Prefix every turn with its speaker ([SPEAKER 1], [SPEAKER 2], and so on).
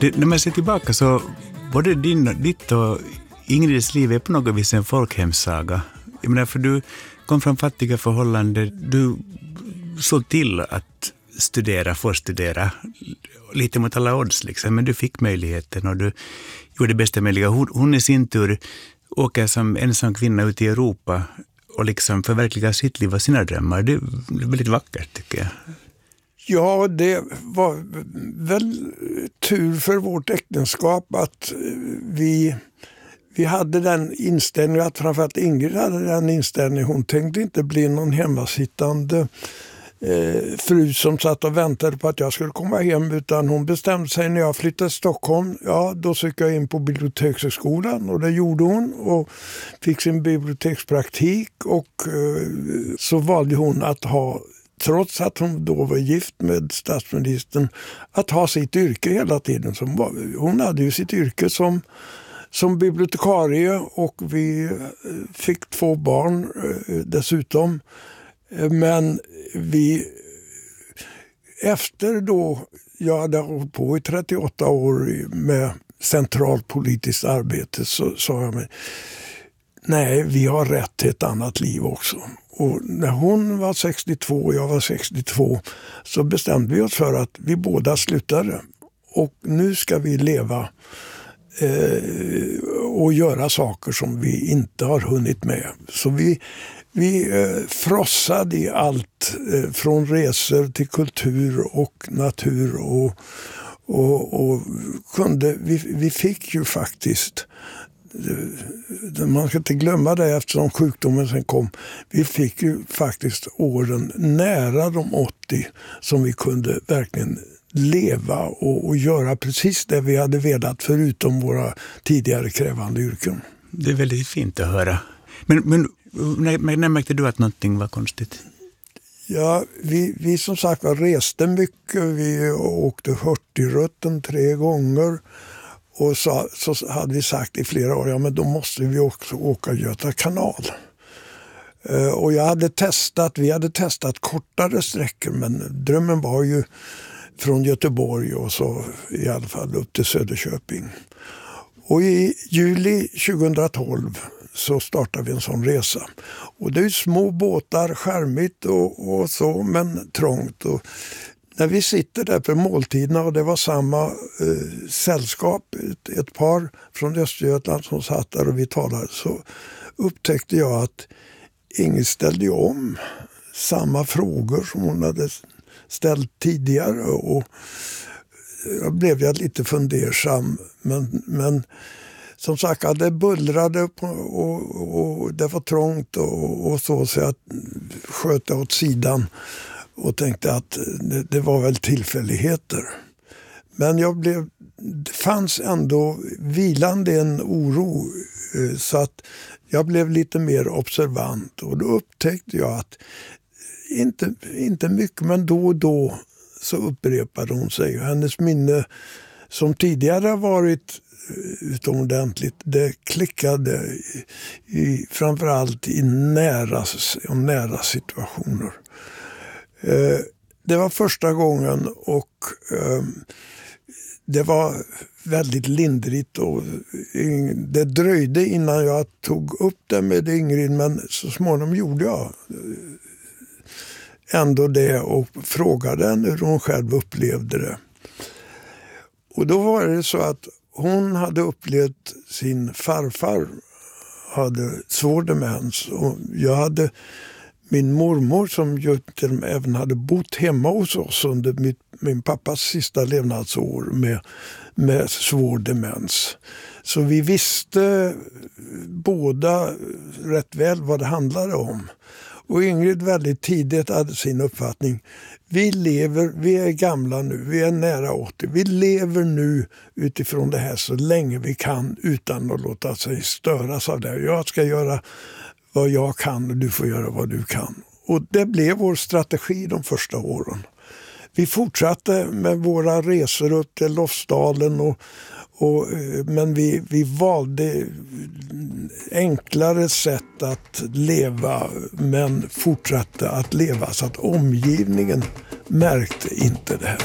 [SPEAKER 1] När man ser tillbaka så både ditt och Ingrids liv är på något vis en folkhemssaga. Jag menar, för du kom från fattiga förhållanden, du såg till att studera lite mot alla odds liksom, men du fick möjligheten och du gjorde det bästa möjliga. Hon i sin tur åker som ensam kvinna ut i Europa och liksom förverkligar sitt liv och sina drömmar. Det är väldigt vackert, tycker jag.
[SPEAKER 2] Ja, det var väl tur för vårt äktenskap att vi hade den inställningen, att framförallt Ingrid hade den inställningen. Hon tänkte inte bli någon hemmasittande fru som satt och väntade på att jag skulle komma hem, utan hon bestämde sig när jag flyttade till Stockholm. Ja, då sökte jag in på bibliotekshögskolan och det gjorde hon och fick sin bibliotekspraktik, och så valde hon att ha, trots att hon då var gift med statsministern, att ha sitt yrke hela tiden. Hon hade ju sitt yrke som bibliotekarie, och vi fick 2 barn dessutom. Men efter då jag hade hållit på i 38 år med centralpolitiskt arbete, så sa jag mig, nej, vi har rätt till ett annat liv också. Och när hon var 62 och jag var 62 så bestämde vi oss för att vi båda slutade. Och nu ska vi leva och göra saker som vi inte har hunnit med. Så vi frossade i allt från resor till kultur och natur och vi fick ju faktiskt, man ska inte glömma det eftersom sjukdomen sen kom, vi fick ju faktiskt åren nära de 80 som vi kunde verkligen leva och göra precis det vi hade velat, förutom våra tidigare krävande yrken.
[SPEAKER 1] Det är väldigt fint att höra. Men när märkte du att någonting var konstigt?
[SPEAKER 2] Ja, vi som sagt reste mycket. Vi åkte Hurtigruten 3 gånger. Och så hade vi sagt i flera år, ja men då måste vi också åka Göta kanal. Och vi hade testat kortare sträckor, men drömmen var ju från Göteborg och så i alla fall upp till Söderköping. Och i juli 2012 så startade vi en sån resa. Och det är ju små båtar, skärmigt och så, men trångt. Och när vi sitter där på måltiderna, och det var samma sällskap, ett par från Östergötland som satt där och vi talade, så upptäckte jag att Ingrid ställde om samma frågor som hon hade ställt tidigare, och jag blev lite fundersam, men som sagt, det bullrade och det var trångt och så jag sköt åt sidan och tänkte att det var väl tillfälligheter. Men det fanns ändå vilande en oro, så att jag blev lite mer observant, och då upptäckte jag att inte mycket, men då och då så upprepade hon sig. Hennes minne, som tidigare har varit utomordentligt, det klickade framförallt i nära situationer. Det var första gången, och det var väldigt lindrigt, och det dröjde innan jag tog upp det med Ingrid, men så småningom gjorde jag ändå det och frågade henne hur hon själv upplevde det. Och då var det så att hon hade upplevt sin farfar hade svår demens, och jag hade min mormor som ju även hade bott hemma hos oss under min pappas sista levnadsår med svår demens. Så vi visste båda rätt väl vad det handlade om. Och Ingrid väldigt tidigt hade sin uppfattning. Vi är gamla nu, vi är nära 80. Vi lever nu utifrån det här så länge vi kan utan att låta sig störas av det. Jag ska göra vad jag kan och du får göra vad du kan. Och det blev vår strategi de första åren. Vi fortsatte med våra resor upp till Lofsdalen men vi valde enklare sätt att leva, men fortsatte att leva så att omgivningen märkte inte det här.